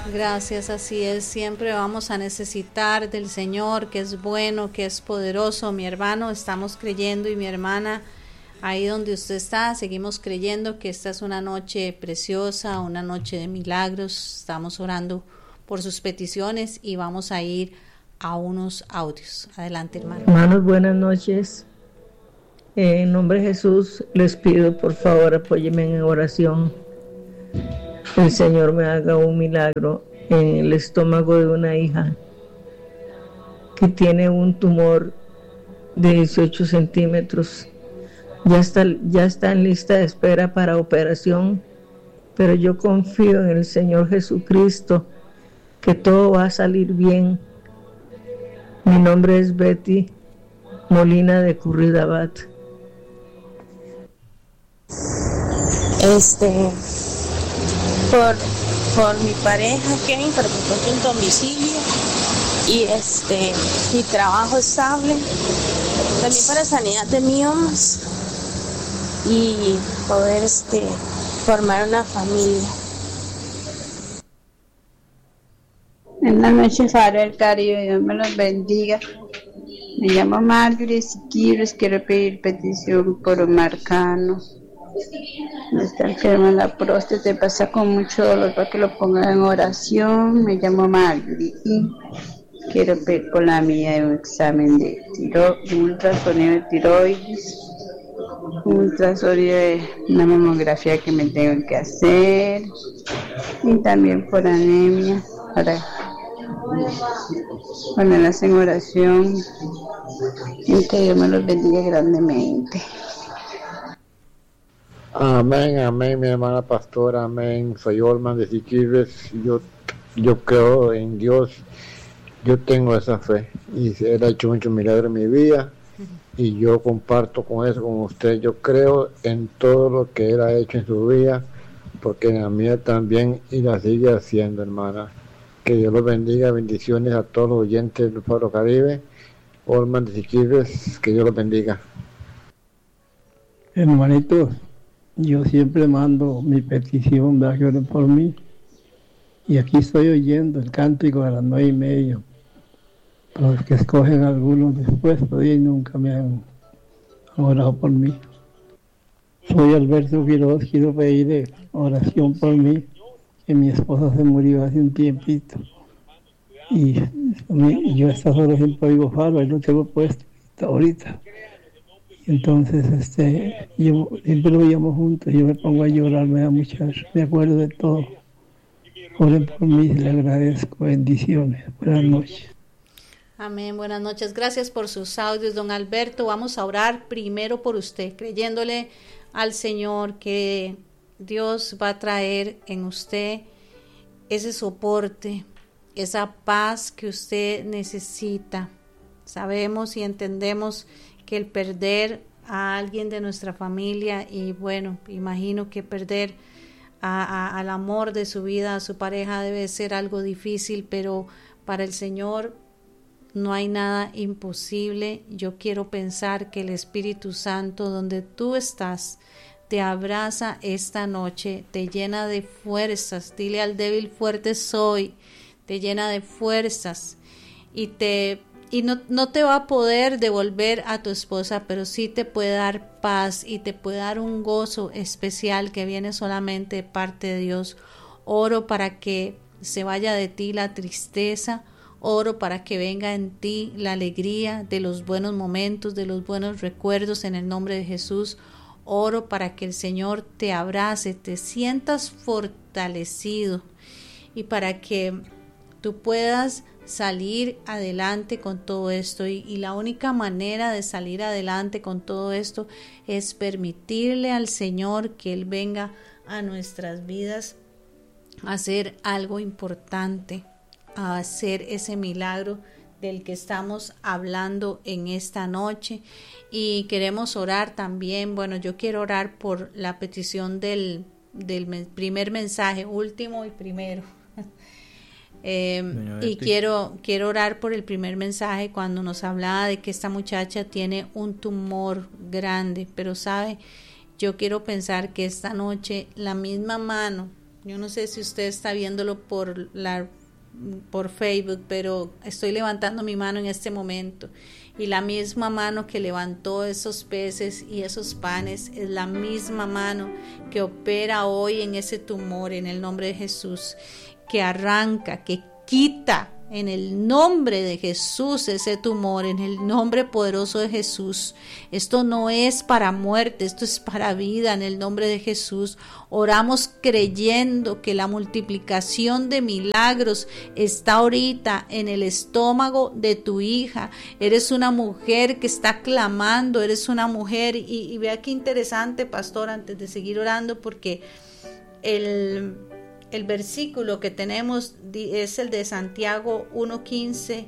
Gracias, así es. Siempre vamos a necesitar del Señor, que es bueno, que es poderoso. Mi hermano, estamos creyendo, y mi hermana, ahí donde usted está, seguimos creyendo que esta es una noche preciosa, una noche de milagros. Estamos orando por sus peticiones y vamos a ir a unos audios. Adelante, hermano. Hermanos, buenas noches. En nombre de Jesús les pido, por favor, apóyenme en oración. El Señor me haga un milagro en el estómago de una hija que tiene un tumor de 18 centímetros. Ya está en lista de espera para operación, pero yo confío en el Señor Jesucristo que todo va a salir bien. Mi nombre es Betty Molina de Curridabat. Por mi pareja Kevin, para que encuentre un domicilio y trabajo estable, también para sanidad de miomas y poder formar una familia. Buenas noches, Padre del Caribe, Dios me los bendiga. Me llamo Marjorie Siquires, quiero pedir petición por un marcano. Está enfermo en la próstata, pasa con mucho dolor para que lo pongan en oración. Me llamo Marjorie y quiero pedir por la mía un examen de un ultrasonido de tiroides, un ultrasonido de una mamografía que me tengo que hacer, y también por anemia, para ponerlas en oración, y que Dios me los bendiga grandemente. Amén, amén, mi hermana pastora, amén. Soy Olman de Siquirres. Yo creo en Dios, yo tengo esa fe, y Él ha hecho muchos milagros en mi vida, y yo comparto con eso con usted. Yo creo en todo lo que Él ha hecho en su vida, porque en la mía también, y la sigue haciendo, hermana. Que Dios los bendiga, bendiciones a todos los oyentes del Faro Caribe. Olman de Siquirres, que Dios los bendiga. Hermanito, yo siempre mando mi petición de que oren por mí, y aquí estoy oyendo el cántico a las 9:30. Los que escogen algunos después todavía nunca me han orado por mí. Soy Alberto Quiroz, quiero pedir oración por mí, que mi esposa se murió hace un tiempito, y yo esta hora siempre oigo Faro, ahí lo tengo puesto ahorita. Entonces, yo siempre lo veíamos juntos, yo me pongo a llorar, me da me acuerdo de todo. Oren por mí, le agradezco, bendiciones, buenas noches. Amén, buenas noches, gracias por sus audios, don Alberto. Vamos a orar primero por usted, creyéndole al Señor que Dios va a traer en usted ese soporte, esa paz que usted necesita. Sabemos y entendemos que el perder a alguien de nuestra familia, y bueno, imagino que perder al amor de su vida, a su pareja, debe ser algo difícil, pero para el Señor no hay nada imposible. Yo quiero pensar que el Espíritu Santo, donde tú estás, te abraza esta noche, te llena de fuerzas. Dile al débil, fuerte soy. Te llena de fuerzas y no te va a poder devolver a tu esposa, pero sí te puede dar paz y te puede dar un gozo especial que viene solamente de parte de Dios. Oro para que se vaya de ti la tristeza, oro para que venga en ti la alegría de los buenos momentos, de los buenos recuerdos, en el nombre de Jesús. Oro para que el Señor te abrace, te sientas fortalecido, y para que tú puedas salir adelante con todo esto, y la única manera de salir adelante con todo esto es permitirle al Señor que Él venga a nuestras vidas a hacer algo importante, a hacer ese milagro del que estamos hablando en esta noche. Y queremos orar también, bueno, yo quiero orar por la petición del primer mensaje, último y primero. Y quiero orar por el primer mensaje, cuando nos hablaba de que esta muchacha tiene un tumor grande, pero sabe, yo quiero pensar que esta noche la misma mano Yo no sé si usted está viéndolo por Facebook, pero estoy levantando mi mano en este momento. Y la misma mano que levantó esos peces y esos panes es la misma mano que opera hoy en ese tumor, en el nombre de Jesús, que arranca, que quita en el nombre de Jesús ese tumor, en el nombre poderoso de Jesús. Esto no es para muerte, esto es para vida, en el nombre de Jesús. Oramos creyendo que la multiplicación de milagros está ahorita en el estómago de tu hija. Eres una mujer que está clamando, eres una mujer, y vea qué interesante, pastor, antes de seguir orando, porque el versículo que tenemos es el de Santiago 1:15,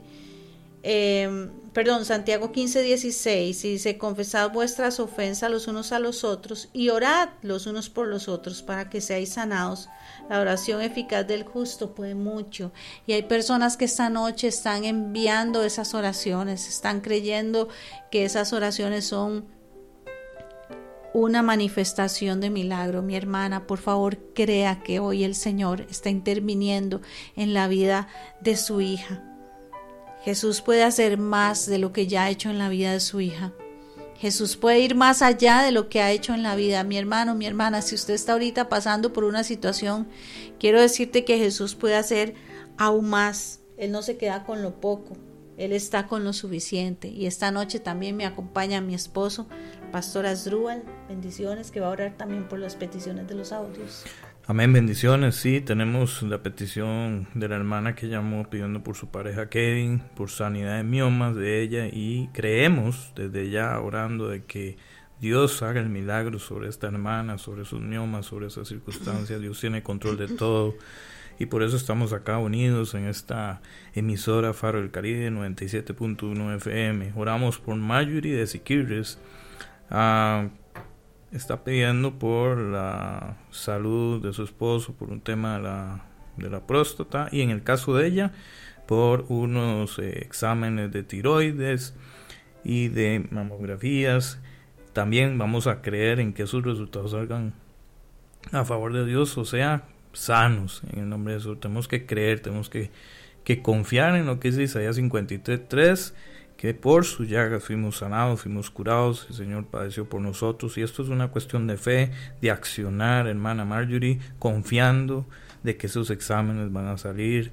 Santiago 15:16, y dice: confesad vuestras ofensas los unos a los otros y orad los unos por los otros para que seáis sanados. La oración eficaz del justo puede mucho. Y hay personas que esta noche están enviando esas oraciones, están creyendo que esas oraciones son una manifestación de milagro. Mi hermana, por favor, crea que hoy el Señor está interviniendo en la vida de su hija. Jesús puede hacer más de lo que ya ha hecho en la vida de su hija. Jesús puede ir más allá de lo que ha hecho en la vida. Mi hermano, mi hermana, si usted está ahorita pasando por una situación, quiero decirte que Jesús puede hacer aún más. Él no se queda con lo poco. Él está con lo suficiente. Y esta noche también me acompaña mi esposo, Pastor Asdrúbal. Bendiciones, que va a orar también por las peticiones de los audios. Amén, bendiciones. Sí, tenemos la petición de la hermana que llamó pidiendo por su pareja Kevin, por sanidad de miomas de ella, y creemos desde ya orando de que Dios haga el milagro sobre esta hermana, sobre sus miomas, sobre esas circunstancias. Dios tiene control de todo. Y por eso estamos acá unidos en esta emisora Faro del Caribe 97.1 FM. Oramos por Marjorie de Siquirres. Está pidiendo por la salud de su esposo, por un tema de la próstata, y en el caso de ella, por unos exámenes de tiroides y de mamografías. También vamos a creer en que sus resultados salgan a favor de Dios, o sea, sanos, en el nombre de Jesús. Tenemos que creer, tenemos que confiar en lo que dice Isaías 53:3, que por sus llagas fuimos sanados, fuimos curados, el Señor padeció por nosotros. Y esto es una cuestión de fe, de accionar, hermana Marjorie, confiando de que esos exámenes van a salir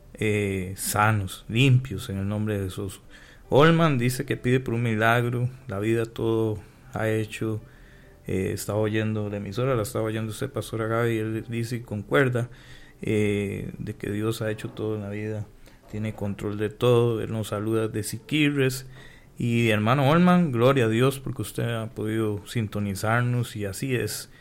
sanos, limpios, en el nombre de Jesús. Olman dice que pide por un milagro. La vida todo ha hecho. Estaba oyendo la emisora, la estaba oyendo usted, Pastora Gaby, y él dice y concuerda de que Dios ha hecho todo en la vida, tiene control de todo. Él nos saluda de Siquirres. Y hermano Olman, gloria a Dios porque usted ha podido sintonizarnos, y así es.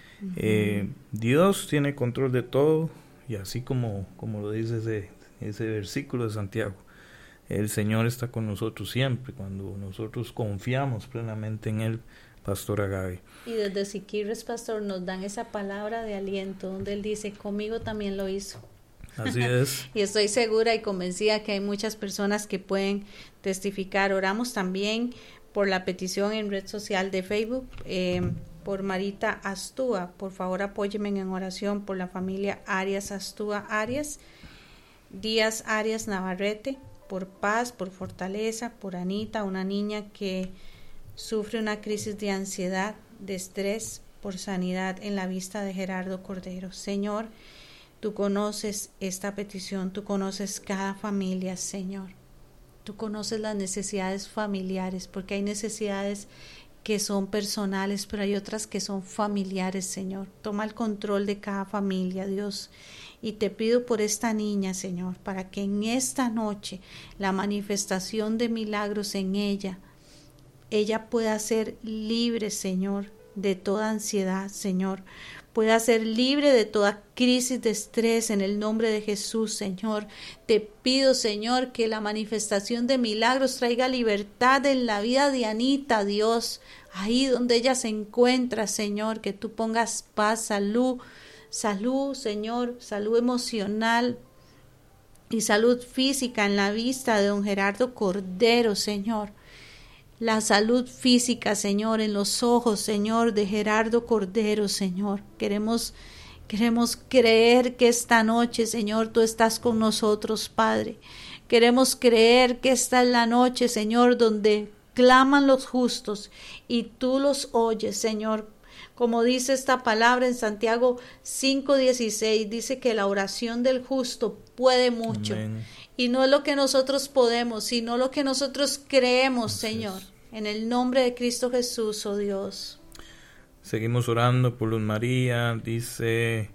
Dios tiene control de todo, y así como lo dice ese versículo de Santiago, el Señor está con nosotros siempre cuando nosotros confiamos plenamente en Él, Pastora Gaby. Y desde Siquirres, pastor, nos dan esa palabra de aliento donde él dice: conmigo también lo hizo. Así es. Y estoy segura y convencida que hay muchas personas que pueden testificar. Oramos también por la petición en red social de Facebook, por Marita Astúa. Por favor, apóyeme en oración por la familia Arias Astúa Arias, Díaz Arias Navarrete, por paz, por fortaleza, por Anita, una niña que sufre una crisis de ansiedad, de estrés, por sanidad en la vista de Gerardo Cordero. Señor, tú conoces esta petición, tú conoces cada familia, Señor. Tú conoces las necesidades familiares, porque hay necesidades que son personales, pero hay otras que son familiares, Señor. Toma el control de cada familia, Dios. Y te pido por esta niña, Señor, para que en esta noche la manifestación de milagros en ella pueda ser libre, Señor, de toda ansiedad, Señor. Pueda ser libre de toda crisis de estrés en el nombre de Jesús, Señor. Te pido, Señor, que la manifestación de milagros traiga libertad en la vida de Anita, Dios. Ahí donde ella se encuentra, Señor, que tú pongas paz, salud, Señor, salud emocional y salud física en la vista de don Gerardo Cordero, Señor. La salud física, Señor, en los ojos, Señor, de Gerardo Cordero, Señor. Queremos Queremos creer que esta noche, Señor, tú estás con nosotros, Padre. Queremos creer que esta es la noche, Señor, donde claman los justos y tú los oyes, Señor. Como dice esta palabra en Santiago 5:16, dice que la oración del justo puede mucho. Amén. Y no es lo que nosotros podemos, sino lo que nosotros creemos, Señor. En el nombre de Cristo Jesús, oh Dios. Seguimos orando por Luz María. Dice,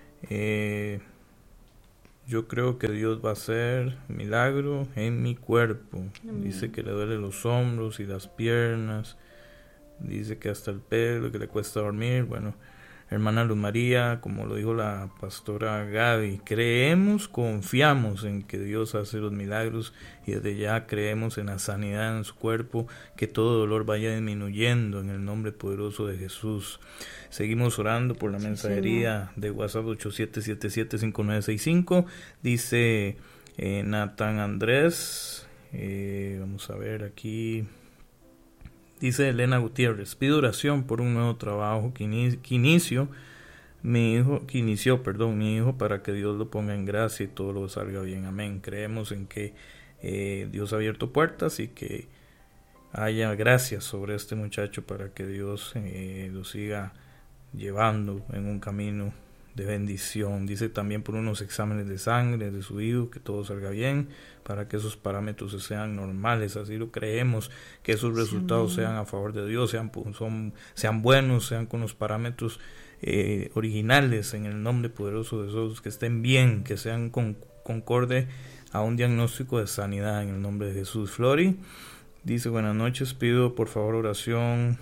yo creo que Dios va a hacer milagro en mi cuerpo. Amén. Dice que le duele los hombros y las piernas. Dice que hasta el pelo, que le cuesta dormir. Bueno, hermana Luz María, como lo dijo la pastora Gaby, creemos, confiamos en que Dios hace los milagros y desde ya creemos en la sanidad en su cuerpo, que todo dolor vaya disminuyendo en el nombre poderoso de Jesús. Seguimos orando por la mensajería de WhatsApp 87775965. Dice Nathan Andrés, vamos a ver aquí. Dice Elena Gutiérrez, pido oración por un nuevo trabajo que inició mi hijo, para que Dios lo ponga en gracia y todo lo salga bien. Amén. Creemos en que Dios ha abierto puertas y que haya gracias sobre este muchacho para que Dios lo siga llevando en un camino de bendición. Dice también por unos exámenes de sangre de su hijo, que todo salga bien, para que esos parámetros sean normales. Así lo creemos, que esos resultados sean a favor de Dios, sean buenos, sean con los parámetros originales, en el nombre poderoso de Jesús, que estén bien, que sean concorde a un diagnóstico de sanidad en el nombre de Jesús. Flori dice, buenas noches, pido por favor oración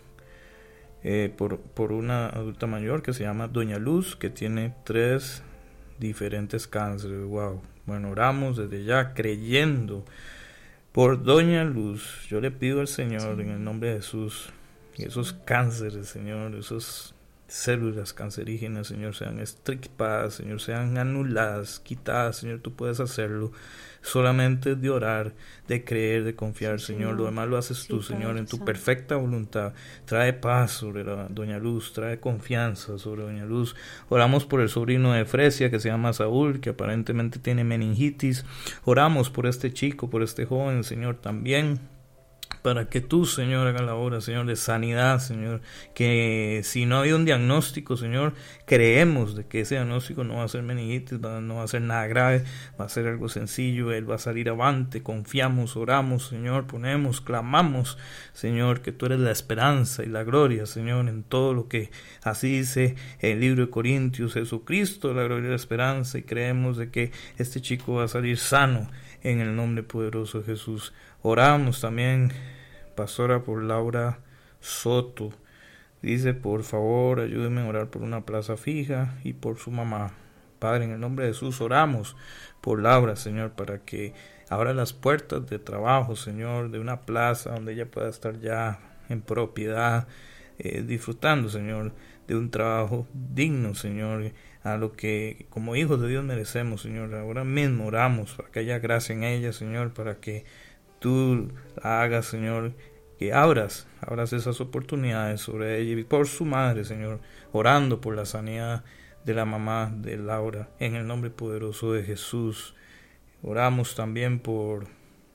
por una adulta mayor que se llama Doña Luz, que tiene 3 diferentes cánceres. Wow. Bueno, oramos desde ya creyendo por Doña Luz. Yo le pido al Señor en el nombre de Jesús que esos cánceres, Señor, esas células cancerígenas, Señor, sean extirpadas, Señor, sean anuladas, quitadas. Señor, tú puedes hacerlo. Solamente de orar, de creer, de confiar, sí, Señor. Lo demás lo haces tú, Señor, en tu perfecta voluntad. Trae paz sobre Doña Luz, trae confianza sobre Doña Luz. Oramos por el sobrino de Fresia, que se llama Saúl, que aparentemente tiene meningitis. Oramos por este chico, por este joven, Señor, también, para que tú, Señor, haga la obra, Señor, de sanidad, Señor, que si no hay un diagnóstico, Señor, creemos de que ese diagnóstico no va a ser meningitis, no va a ser nada grave, va a ser algo sencillo, él va a salir avante. Confiamos, oramos, Señor, ponemos, clamamos, Señor, que tú eres la esperanza y la gloria, Señor, en todo lo que así dice el libro de Corintios. Jesucristo, la gloria y la esperanza, y creemos de que este chico va a salir sano en el nombre poderoso de Jesús. Oramos también, pastora, por Laura Soto. Dice, por favor, ayúdenme a orar por una plaza fija y por su mamá. Padre, en el nombre de Jesús, oramos por Laura, Señor, para que abra las puertas de trabajo, Señor, de una plaza donde ella pueda estar ya en propiedad, disfrutando, Señor, de un trabajo digno, Señor, a lo que como hijos de Dios merecemos, Señor. Ahora mismo oramos para que haya gracia en ella, Señor, para que tú hagas, Señor, que abras esas oportunidades sobre ella y por su madre, Señor, orando por la sanidad de la mamá de Laura, en el nombre poderoso de Jesús. Oramos también por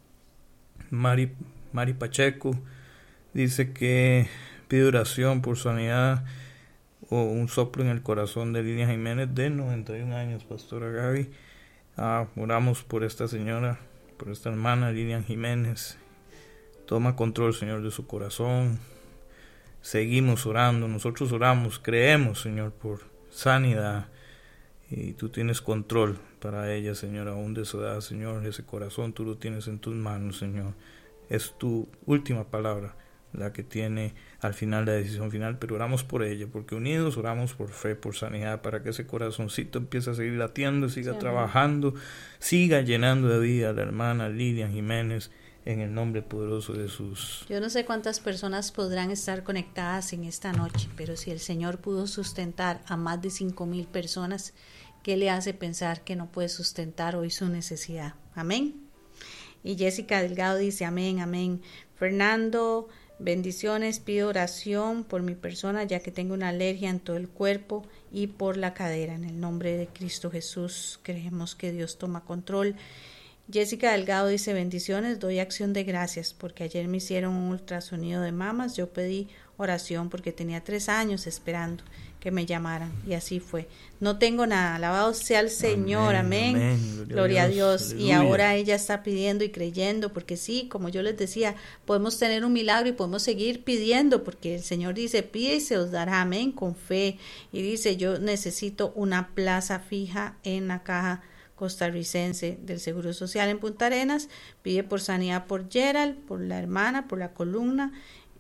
Mari Pacheco. Dice que pide oración por sanidad o un soplo en el corazón de Lilian Jiménez, de 91 años, pastora Gaby. Oramos por esta señora, por esta hermana Lilian Jiménez. Toma control, Señor, de su corazón. Seguimos orando, nosotros oramos, creemos, Señor, por sanidad, y tú tienes control para ella, Señor, aún de su edad, Señor. Ese corazón tú lo tienes en tus manos, Señor. Es tu última palabra la que tiene al final la decisión final, pero oramos por ella, porque unidos oramos por fe, por sanidad, para que ese corazoncito empiece a seguir latiendo, siga trabajando, siga llenando de vida a la hermana Lilian Jiménez, en el nombre poderoso de Jesús. Yo no sé cuántas personas podrán estar conectadas en esta noche, pero si el Señor pudo sustentar a más de 5,000 personas, ¿qué le hace pensar que no puede sustentar hoy su necesidad? Amén. Y Jessica Delgado dice amén, amén. Fernando Bendiciones, pido oración por mi persona ya que tengo una alergia en todo el cuerpo y por la cadera. En el nombre de Cristo Jesús creemos que Dios toma control. Jessica Delgado dice: bendiciones, doy acción de gracias porque ayer me hicieron un ultrasonido de mamas. Yo pedí oración porque tenía 3 años esperando que me llamaran y así fue. No tengo nada, alabado sea el Señor, amén. Gloria a Dios. Aleluya. Y ahora ella está pidiendo y creyendo, porque sí, como yo les decía, podemos tener un milagro y podemos seguir pidiendo, porque el Señor dice: pide y se os dará, amén, con fe. Y dice: yo necesito una plaza fija en la caja costarricense del Seguro Social en Punta Arenas. Pide por sanidad por Gerald, por la hermana, por la columna,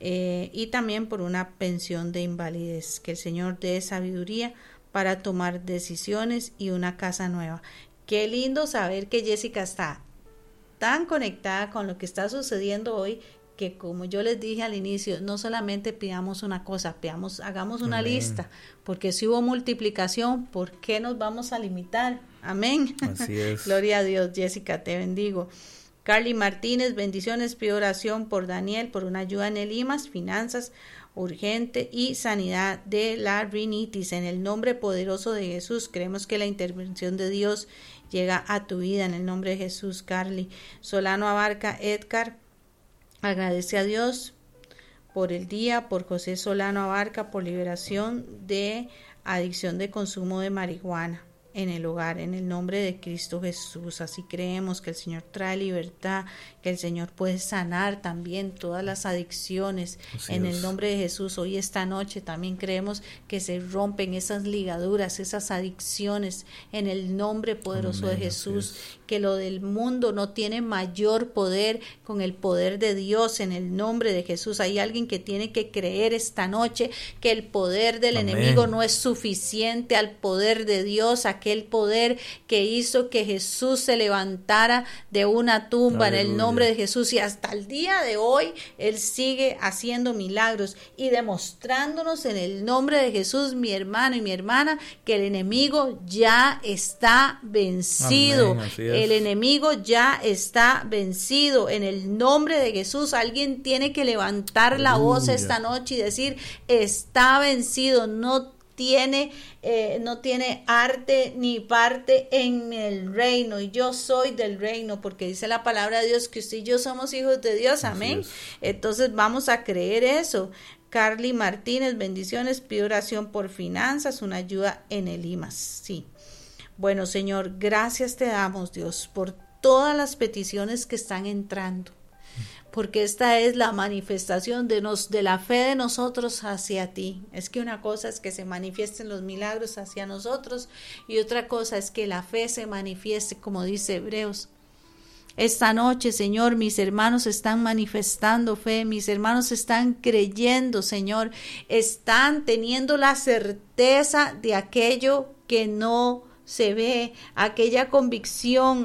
y también por una pensión de invalidez. Que el Señor dé sabiduría para tomar decisiones y una casa nueva. Qué lindo saber que Jessica está tan conectada con lo que está sucediendo hoy, que como yo les dije al inicio, no solamente pidamos una cosa, hagamos una lista, porque si hubo multiplicación, ¿por qué nos vamos a limitar? Amén. Así es. Gloria a Dios. Jessica, te bendigo. Carly Martínez, bendiciones, pido oración por Daniel, por una ayuda en el IMAS, finanzas urgente y sanidad de la rinitis. En el nombre poderoso de Jesús, creemos que la intervención de Dios llega a tu vida, en el nombre de Jesús. Carly Solano Abarca, Edgar, agradece a Dios por el día, por José Solano Abarca, por liberación de adicción de consumo de marihuana en el hogar, en el nombre de Cristo Jesús. Así creemos que el Señor trae libertad, que el Señor puede sanar también todas las adicciones. Así en el nombre de Jesús. Hoy esta noche también creemos que se rompen esas ligaduras, esas adicciones, en el nombre poderoso de Jesús. Que lo del mundo no tiene mayor poder con el poder de Dios, en el nombre de Jesús. Hay alguien que tiene que creer esta noche que el poder del enemigo no es suficiente al poder de Dios, aquel poder que hizo que Jesús se levantara de una tumba. Aleluya. En el nombre de Jesús, y hasta el día de hoy Él sigue haciendo milagros y demostrándonos en el nombre de Jesús, mi hermano y mi hermana, que el enemigo ya está vencido. El enemigo ya está vencido en el nombre de Jesús. Alguien tiene que levantar la voz esta noche y decir: está vencido, no tiene arte ni parte en el reino, y yo soy del reino, porque dice la palabra de Dios que usted y yo somos hijos de Dios, amén. Entonces vamos a creer eso. Carly Martínez, bendiciones, pido oración por finanzas, una ayuda en el IMAS. Sí. Bueno, Señor, gracias te damos, Dios, por todas las peticiones que están entrando, porque esta es la manifestación de la fe de nosotros hacia ti. Es que una cosa es que se manifiesten los milagros hacia nosotros, y otra cosa es que la fe se manifieste, como dice Hebreos. Esta noche, Señor, mis hermanos están manifestando fe, mis hermanos están creyendo, Señor, están teniendo la certeza de aquello que no se ve, aquella convicción,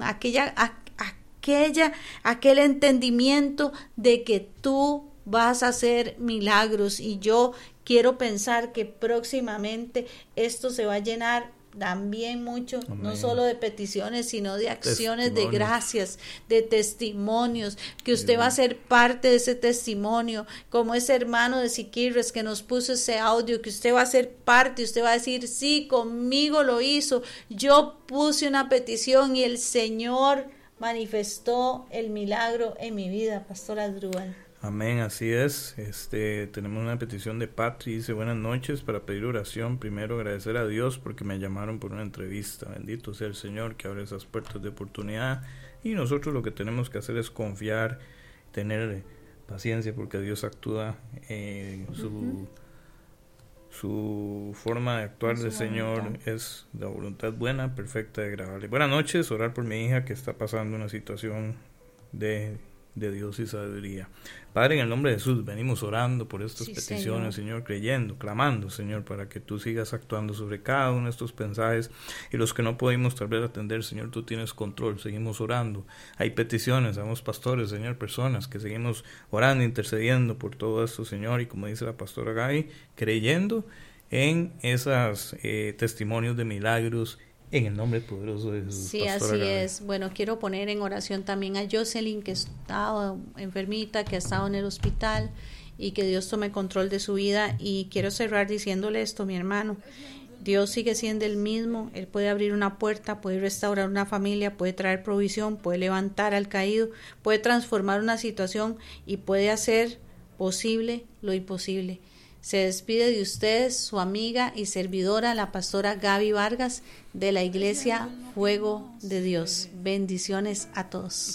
aquel entendimiento de que tú vas a hacer milagros. Y yo quiero pensar que próximamente esto se va a llenar también mucho, no solo de peticiones, sino de acciones de gracias, de testimonios, que usted va a ser parte de ese testimonio, como ese hermano de Siquirres que nos puso ese audio, que usted va a ser parte, usted va a decir: sí, conmigo lo hizo, yo puse una petición y el Señor manifestó el milagro en mi vida. Pastora Asdrúbal. Amén, así es. Tenemos una petición de Patri, dice: buenas noches, para pedir oración. Primero, agradecer a Dios porque me llamaron por una entrevista. Bendito sea el Señor que abre esas puertas de oportunidad, y nosotros lo que tenemos que hacer es confiar, tener paciencia, porque Dios actúa, su forma de actuar del Señor es la voluntad buena, perfecta y agradable. Buenas noches, orar por mi hija que está pasando una situación de Dios y sabiduría. Padre, en el nombre de Jesús, venimos orando por estas peticiones, Señor, creyendo, clamando, Señor, para que tú sigas actuando sobre cada uno de estos mensajes, y los que no pudimos tal vez atender, Señor, tú tienes control. Seguimos orando. Hay peticiones, somos pastores, Señor, personas que seguimos orando, intercediendo por todo esto, Señor, y como dice la pastora Gaby, creyendo en esos testimonios de milagros, en el nombre poderoso de Jesús. Sí, así es. Bueno, quiero poner en oración también a Jocelyn, que estaba enfermita, que ha estado en el hospital, y que Dios tome control de su vida. Y quiero cerrar diciéndole esto, mi hermano. Dios sigue siendo el mismo. Él puede abrir una puerta, puede restaurar una familia, puede traer provisión, puede levantar al caído, puede transformar una situación y puede hacer posible lo imposible. Se despide de ustedes su amiga y servidora, la pastora Gaby Vargas, de la Iglesia Fuego de Dios. Bendiciones a todos.